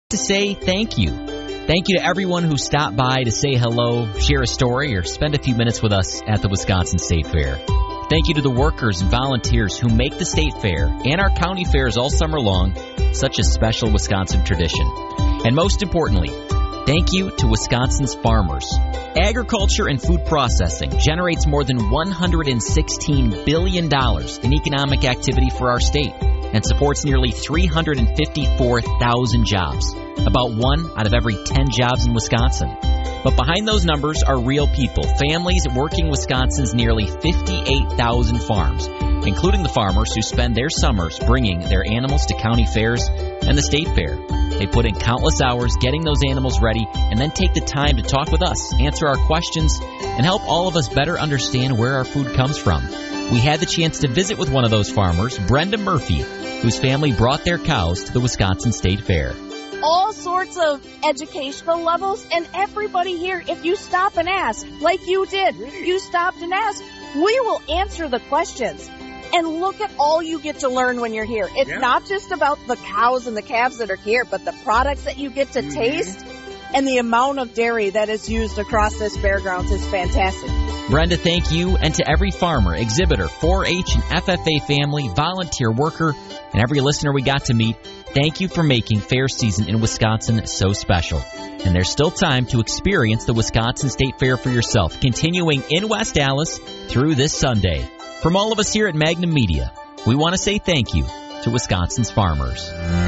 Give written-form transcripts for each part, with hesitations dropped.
to say thank you. Thank you to everyone who stopped by to say hello, share a story, or spend a few minutes with us at the Wisconsin State Fair. Thank you to the workers and volunteers who make the State Fair and our county fairs all summer long such a special Wisconsin tradition. And most importantly, thank you to Wisconsin's farmers. Agriculture and food processing generates more than $116 billion in economic activity for our state and supports nearly 354,000 jobs, about 1 out of every 10 jobs in Wisconsin. But behind those numbers are real people, families working Wisconsin's nearly 58,000 farms, including the farmers who spend their summers bringing their animals to county fairs and the state fair. They put in countless hours getting those animals ready and then take the time to talk with us, answer our questions, and help all of us better understand where our food comes from. We had the chance to visit with one of those farmers, Brenda Murphy, whose family brought their cows to the Wisconsin State Fair. All sorts of educational levels, and everybody here, if you stop and ask, like you did, you stopped and asked, we will answer the questions. And look at all you get to learn when you're here. It's not just about the cows and the calves that are here, but the products that you get to taste and the amount of dairy that is used across this fairgrounds is fantastic. Brenda, thank you, and to every farmer, exhibitor, 4-H and FFA family, volunteer worker, and every listener we got to meet, thank you for making fair season in Wisconsin so special. And there's still time to experience the Wisconsin State Fair for yourself, continuing in West Allis through this Sunday. From all of us here at Magnum Media, we want to say thank you to Wisconsin's farmers.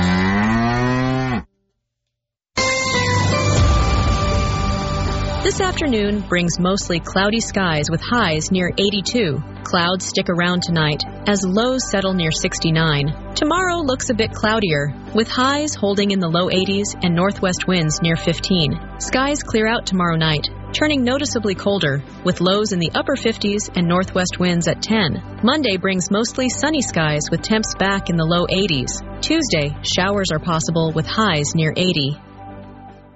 This afternoon brings mostly cloudy skies with highs near 82. Clouds stick around tonight as lows settle near 69. Tomorrow looks a bit cloudier, with highs holding in the low 80s and northwest winds near 15. Skies clear out tomorrow night, turning noticeably colder, with lows in the upper 50s and northwest winds at 10. Monday brings mostly sunny skies with temps back in the low 80s. Tuesday, showers are possible with highs near 80.